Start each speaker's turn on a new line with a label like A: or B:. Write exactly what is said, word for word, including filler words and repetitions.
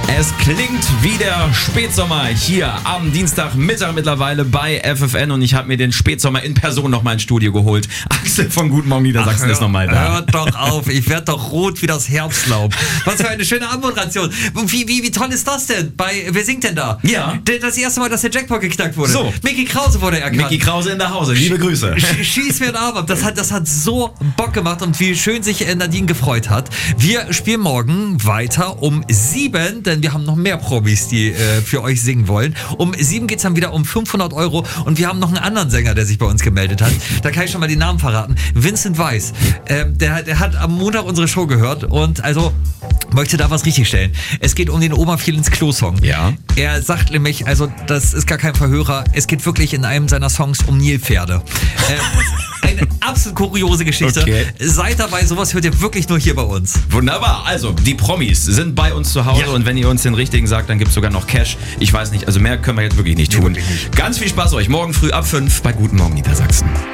A: Es klingt wie der Spätsommer hier am Dienstagmittag mittlerweile bei F F N und ich habe mir den Spätsommer in Person noch mal ins Studio geholt. Axel von Guten Morgen Niedersachsen
B: Ach,
A: ist nochmal da.
B: Hört doch auf, ich werde doch rot wie das Herbstlaub. Was für eine schöne Anmoderation. Wie, wie, wie toll ist das denn? Bei, wer singt denn da?
A: Ja.
B: Das erste Mal, dass der Jackpot geknackt wurde.
A: So.
B: Micky Krause wurde erkannt.
A: Micky Krause in der Hause, liebe Grüße.
B: Sch- Schieß mir einen Arm ab. Das hat, das hat so Bock gemacht und wie schön sich Nadine gefreut hat. Wir spielen morgen weiter um sieben, denn wir haben noch mehr Promis, die äh, für euch singen wollen. Um sieben geht's dann wieder um fünfhundert Euro und wir haben noch einen anderen Sänger, der sich bei uns gemeldet hat. Da kann ich schon mal den Namen verraten. Vincent Weiss. Ähm, der, der hat am Montag unsere Show gehört und also möchte da was richtig stellen. Es geht um den Oma fiel ins Klo-Song.
A: Ja.
B: Er sagt nämlich, also das ist gar kein Verhörer, es geht wirklich in einem seiner Songs um Nilpferde. Äh, eine absolut kuriose Geschichte.
A: Okay.
B: Seid dabei, sowas hört ihr wirklich nur hier bei uns.
A: Wunderbar, also die Promis sind bei uns zu Hause
B: Ja.
A: und wenn ihr uns den richtigen sagt, dann gibt es sogar noch Cash. Ich weiß nicht, also mehr können wir jetzt wirklich nicht tun.
B: Nee, wirklich nicht.
A: Ganz viel Spaß euch morgen früh ab fünf bei Guten Morgen Niedersachsen.